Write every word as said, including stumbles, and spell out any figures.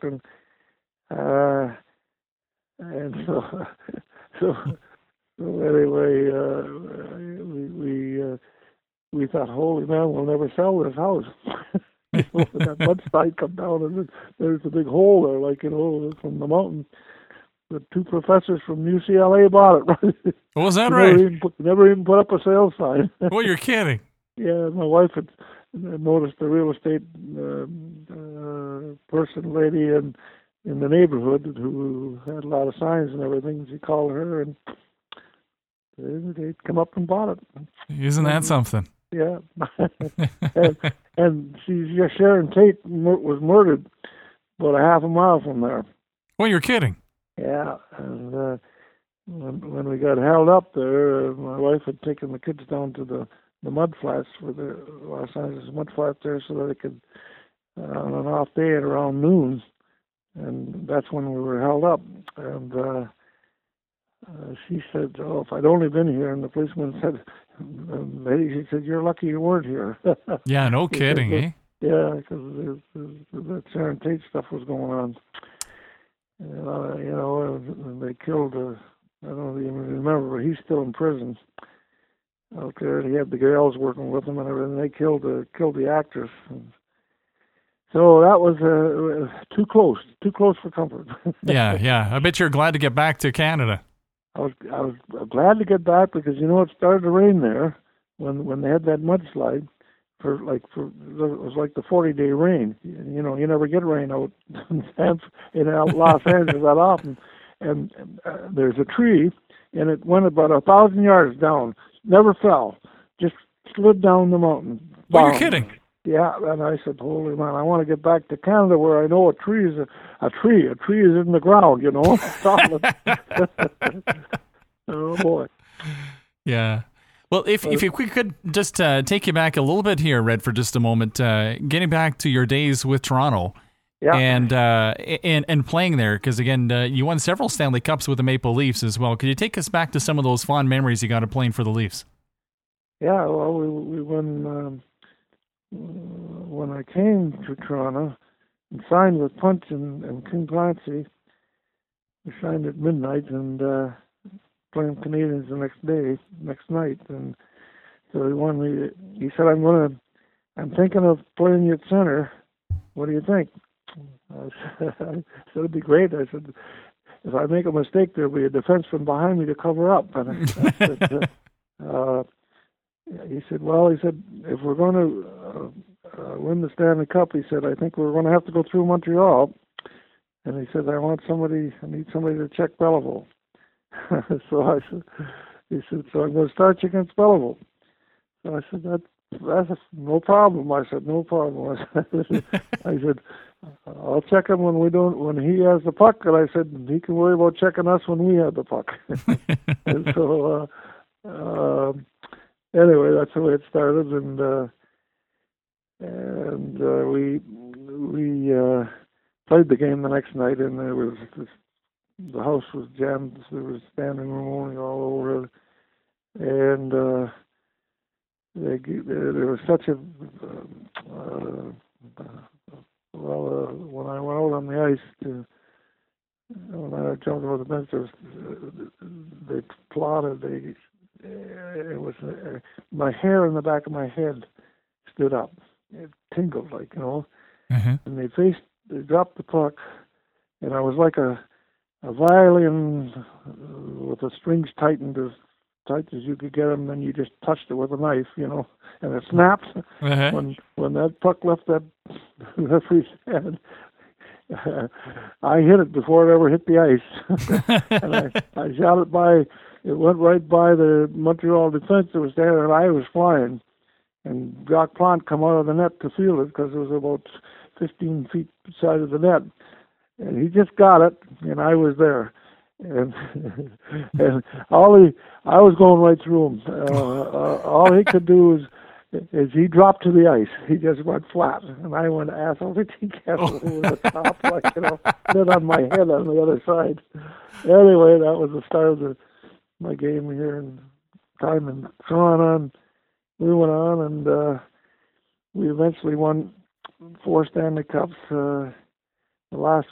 and uh, and so so so anyway, uh, we we uh, we thought, holy man, we'll never sell this house. You know, that mudslide come down, and there's a big hole there, like, you know, from the mountain. The two professors from U C L A bought it. Was that never right? Even put, never even put up a sales sign. Well, you're kidding. Yeah, my wife had noticed the real estate uh, uh, person, lady in in the neighborhood who had a lot of signs and everything. She called her, and they, they'd come up and bought it. Isn't that something? Yeah. and, and she, Sharon Tate was murdered about a half a mile from there. Well, you're kidding. Yeah, and uh, when, when we got held up there, uh, my wife had taken the kids down to the, the mud flats for the Los Angeles mud flats there so that they could, uh, on an off day at around noon, and that's when we were held up. And uh, uh, she said, "Oh, if I'd only been here," and the policeman said, um, "She said, you're lucky you weren't here." Yeah, no kidding, said, eh? Yeah, because the Sharon Tate stuff was going on. And, uh, you know, they killed, uh, I don't even remember, but he's still in prison out there. And he had the girls working with him and everything. They killed, uh, killed the actress. And so that was uh, too close, too close for comfort. Yeah, yeah. I bet you're glad to get back to Canada. I was, I was glad to get back because, you know, it started to rain there when when they had that mudslide. For like for it was like the forty day rain. You know, you never get rain out in Los Angeles that often. And uh, there's a tree, and it went about a thousand yards down. Never fell, just slid down the mountain. Well, you're kidding. Yeah, and I said, "Holy man, I want to get back to Canada where I know a tree is a, a tree. A tree is in the ground, you know, solid." Oh boy. Yeah. Well, if if we could just uh, take you back a little bit here, Red, for just a moment, uh, getting back to your days with Toronto, yeah. and uh, and and playing there, because again, uh, you won several Stanley Cups with the Maple Leafs as well. Could you take us back to some of those fond memories you got of playing for the Leafs? Yeah, well, we we won um, when I came to Toronto and signed with Punch and, and King Clancy. We signed at midnight and. Uh, playing Canadians the next day, next night, and so he wanted me. To, he said, "I'm gonna, I'm thinking of playing you at center. What do you think?" I said, I said "It'd be great." I said, "If I make a mistake, there'll be a defenseman behind me to cover up." And I, I said, uh, uh, he said, "Well," he said, "if we're going to uh, uh, win the Stanley Cup," he said, "I think we're going to have to go through Montreal." And he said, "I want somebody. I need somebody to check Belleville." So I said, he said, "So I'm going to start you against Belleville." So I said, that, that's no problem. I said, "No problem." I said, I said, "I'll check him when we don't, when he has the puck." And I said, "He can worry about checking us when we have the puck." And so, uh, uh, anyway, that's the way it started. And, uh, and, uh, we, we, uh, played the game the next night, and there was this, the house was jammed. There was standing room only all over it, and uh, they, there was such a uh, uh, well. Uh, when I went out on the ice, to, when I jumped over the bench, there was, uh, they plotted. They it was uh, my hair in the back of my head stood up. It tingled, like, you know. Mm-hmm. And they faced. They dropped the puck, and I was like a a violin with the strings tightened as tight as you could get them, then you just touched it with a knife, you know, and it snapped. Uh-huh. When when that puck left that referee's hand, uh, I hit it before it ever hit the ice. And I, I shot it by, it went right by the Montreal defense that was there, and I was flying. And Jacques Plante come out of the net to field it because it was about fifteen feet beside of the net. And he just got it, and I was there, and and all he, I was going right through him. Uh, uh, all he could do is, is he dropped to the ice. He just went flat, and I went ass over tea kettle over the top, like, you know, then on my head on the other side. Anyway, that was the start of the, my game here in time in Toronto. And we went on, and uh, we eventually won four Stanley Cups. Uh, the last